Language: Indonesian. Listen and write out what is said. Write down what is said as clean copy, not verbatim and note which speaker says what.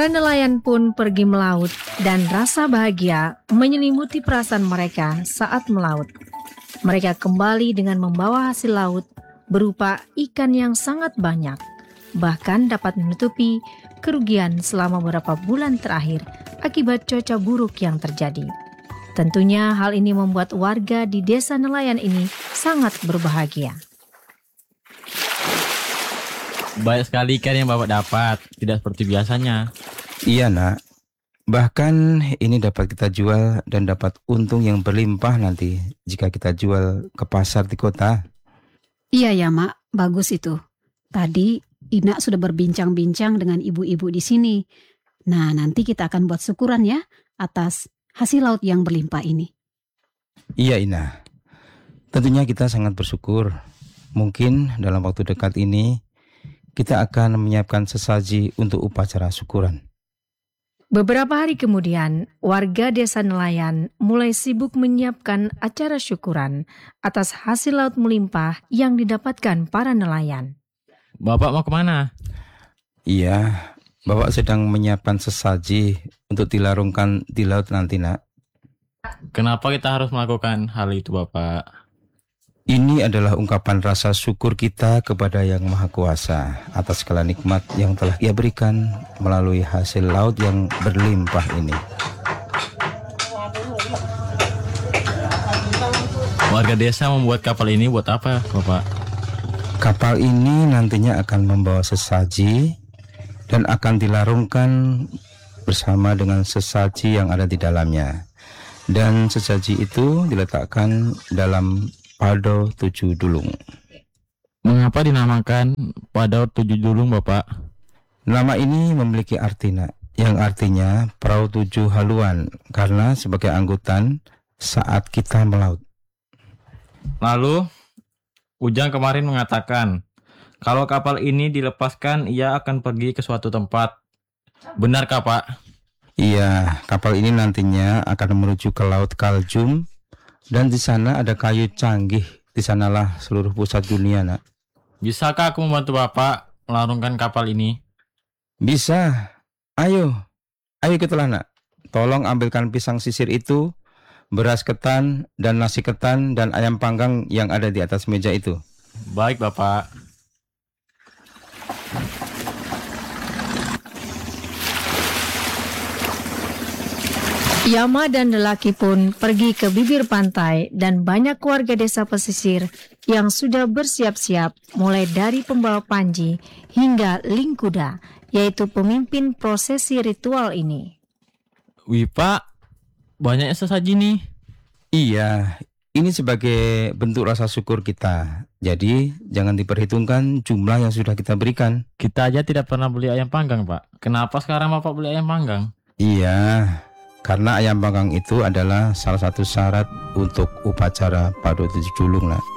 Speaker 1: Para nelayan pun pergi melaut dan rasa bahagia menyelimuti perasaan mereka saat melaut. Mereka kembali dengan membawa hasil laut berupa ikan yang sangat banyak, bahkan dapat menutupi kerugian selama beberapa bulan terakhir akibat cuaca buruk yang terjadi. Tentunya hal ini membuat warga di desa nelayan ini sangat berbahagia.
Speaker 2: Banyak sekali ikan yang Bapak dapat, tidak seperti biasanya.
Speaker 3: Iya nak, bahkan ini dapat kita jual dan dapat untung yang berlimpah nanti jika kita jual ke pasar di kota.
Speaker 4: Iya ya Mak, bagus itu. Tadi Ina sudah berbincang-bincang dengan ibu-ibu di sini. Nah nanti kita akan buat syukuran ya atas hasil laut yang berlimpah ini.
Speaker 3: Iya Ina, tentunya kita sangat bersyukur. Mungkin dalam waktu dekat ini kita akan menyiapkan sesaji untuk upacara syukuran.
Speaker 1: Beberapa hari kemudian, warga desa nelayan mulai sibuk menyiapkan acara syukuran atas hasil laut melimpah yang didapatkan para nelayan.
Speaker 2: Bapak mau kemana?
Speaker 3: Iya, Bapak sedang menyiapkan sesaji untuk dilarungkan di laut nanti nak.
Speaker 2: Kenapa kita harus melakukan hal itu Bapak?
Speaker 3: Ini adalah ungkapan rasa syukur kita kepada Yang Maha Kuasa atas segala nikmat yang telah Ia berikan melalui hasil laut yang berlimpah ini.
Speaker 2: Warga desa membuat kapal ini buat apa Bapak?
Speaker 3: Kapal ini nantinya akan membawa sesaji dan akan dilarungkan bersama dengan sesaji yang ada di dalamnya. Dan sesaji itu diletakkan dalam Pado 7 Dulung.
Speaker 2: Mengapa dinamakan Pado 7 Dulung Bapak?
Speaker 3: Nama ini memiliki arti nak, yang artinya perahu 7 haluan, karena sebagai angkutan saat kita melaut.
Speaker 2: Lalu Ujang kemarin mengatakan kalau kapal ini dilepaskan ia akan pergi ke suatu tempat. Benarkah Pak?
Speaker 3: Iya, kapal ini nantinya akan menuju ke Laut Kaljum. Dan di sana ada kayu canggih. Di sanalah seluruh pusat dunia nak.
Speaker 2: Bisakah aku membantu Bapak melarungkan kapal ini?
Speaker 3: Bisa. Ayo ikutlah nak. Tolong ambilkan pisang sisir itu, beras ketan dan nasi ketan dan ayam panggang yang ada di atas meja itu.
Speaker 2: Baik Bapak.
Speaker 1: Yama dan lelaki pun pergi ke bibir pantai dan banyak warga desa pesisir yang sudah bersiap-siap mulai dari pembawa panji hingga lingkuda, yaitu pemimpin prosesi ritual ini.
Speaker 2: Wih Pak, banyaknya sesaji nih.
Speaker 3: Iya, ini sebagai bentuk rasa syukur kita. Jadi jangan diperhitungkan jumlah yang sudah kita berikan.
Speaker 2: Kita aja tidak pernah beli ayam panggang Pak. Kenapa sekarang Bapak beli ayam panggang?
Speaker 3: Iya, karena ayam panggang itu adalah salah satu syarat untuk upacara Pado 7 Dulung nak.